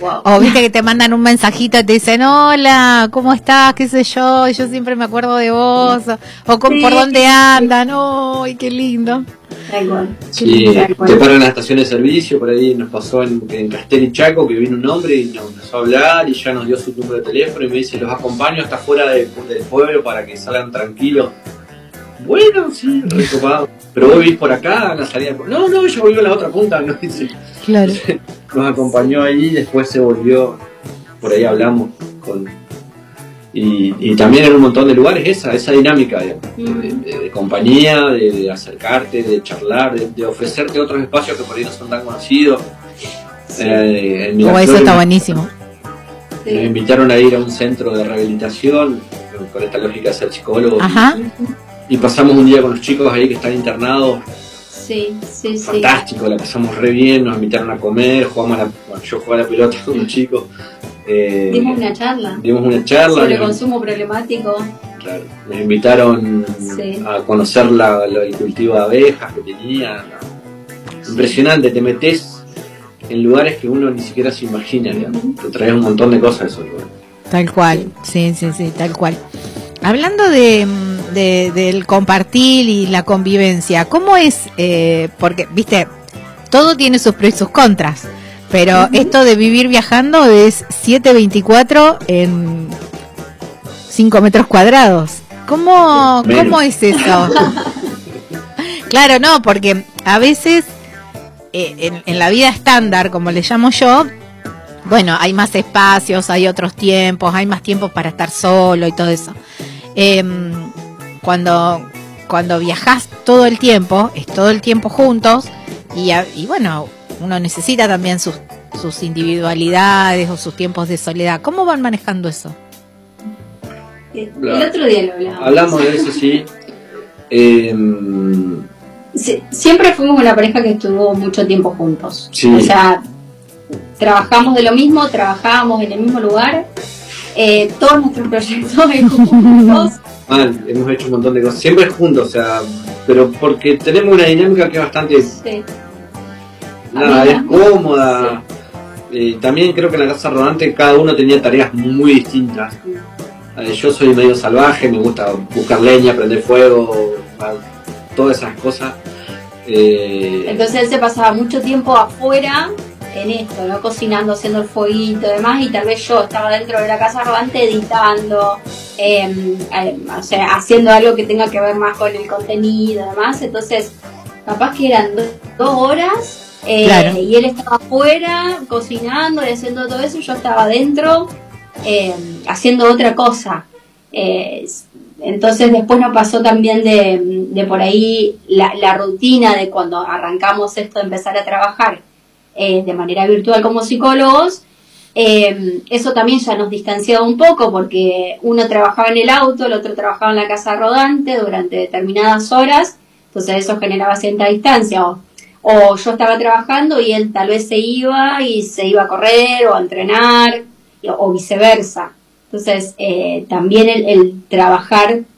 Wow. O viste que te mandan un mensajito y te dicen, hola, ¿cómo estás? ¿Qué sé yo? Y yo siempre me acuerdo de vos. O con, Sí. por dónde andan. ¡Ay, qué lindo! Tal cual. Sí, te paran en la estación de servicio, por ahí nos pasó en Castel y Chaco, que vino un hombre y nos empezó a hablar y ya nos dio su número de teléfono y me dice, los acompaño hasta fuera del pueblo para que salgan tranquilos. Bueno, sí, recopado. Pero vos vivís por acá, en la salida. No, yo vivo en la otra punta, ¿no? Dice. Claro. Nos acompañó ahí, después se volvió, por ahí hablamos con... Y también en un montón de lugares esa dinámica de compañía, de acercarte, de charlar, de ofrecerte otros espacios que por ahí no son tan conocidos. Sí. Eso está buenísimo. Nos invitaron a ir a un centro de rehabilitación, con esta lógica de ser psicólogo. Ajá. Y pasamos un día con los chicos ahí que están internados. Sí. Fantástico, la pasamos re bien, nos invitaron a comer, yo jugaba a la pelota con los chicos. Dimos una charla sobre consumo problemático. Claro, nos invitaron a conocer el cultivo de abejas que tenía. Impresionante, te metes en lugares que uno ni siquiera se imagina, digamos. Te traes un montón de cosas de esos lugares. Tal cual, sí, tal cual. Hablando del compartir y la convivencia, ¿cómo es? Porque, viste, todo tiene sus pros y sus contras, pero esto de vivir viajando es 7/24 en 5 metros cuadrados. ¿Cómo es eso? Claro, no, porque a veces en la vida estándar, como le llamo yo, bueno, hay más espacios, hay otros tiempos, hay más tiempos para estar solo y todo eso. Cuando viajás todo el tiempo, es todo el tiempo juntos y bueno, uno necesita también sus individualidades o sus tiempos de soledad. ¿Cómo van manejando eso? El otro día lo hablamos. Hablamos de eso, sí. Siempre fuimos una pareja que estuvo mucho tiempo juntos. Sí. O sea, trabajamos de lo mismo, trabajábamos en el mismo lugar. Todos nuestros proyectos en juntos. Hemos hecho un montón de cosas. Siempre juntos, o sea, pero porque tenemos una dinámica que es bastante... Sí. Nada, es cómoda. Sí. También creo que en la casa rodante cada uno tenía tareas muy distintas. Yo soy medio salvaje, me gusta buscar leña, prender fuego, todas esas cosas. Entonces él se pasaba mucho tiempo afuera en esto, ¿no? Cocinando, haciendo el fueguito y demás, y tal vez yo estaba dentro de la casa rodante editando, o sea, haciendo algo que tenga que ver más con el contenido y demás. Entonces capaz que eran 2 horas. Claro. Y él estaba afuera cocinando y haciendo todo eso, y yo estaba adentro haciendo otra cosa. Entonces después nos pasó también de por ahí la rutina de cuando arrancamos esto de empezar a trabajar de manera virtual como psicólogos. Eso también ya nos distanciaba un poco, porque uno trabajaba en el auto, el otro trabajaba en la casa rodante durante determinadas horas, entonces eso generaba cierta distancia. O yo estaba trabajando y él tal vez se iba a correr o a entrenar, o viceversa. Entonces también el trabajar